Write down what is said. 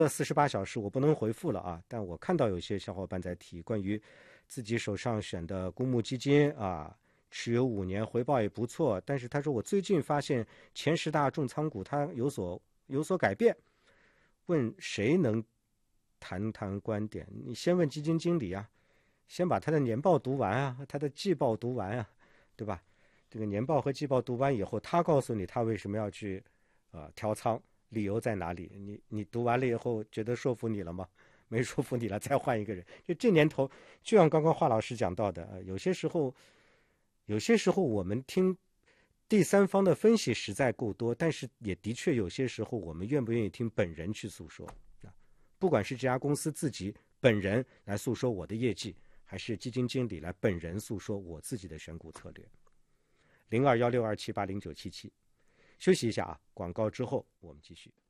48小时我不能回复了啊，但我看到有些小伙伴在提关于自己手上选的公募基金啊，持有5年，回报也不错，但是他说我最近发现前10大重仓股它有所改变，问谁能谈谈观点？你先问基金经理啊，先把他的年报读完啊，他的季报读完啊，对吧？这个年报和季报读完以后，他告诉你他为什么要去调仓，理由在哪里？你读完了以后觉得说服你了吗？没说服你了，再换一个人。就这年头，就像刚刚华老师讲到的，有些时候我们听第三方的分析实在够多，但是也的确有些时候我们愿不愿意听本人去诉说啊？不管是这家公司自己本人来诉说我的业绩，还是基金经理来本人诉说我自己的选股策略。021627809777，休息一下啊，广告之后我们继续。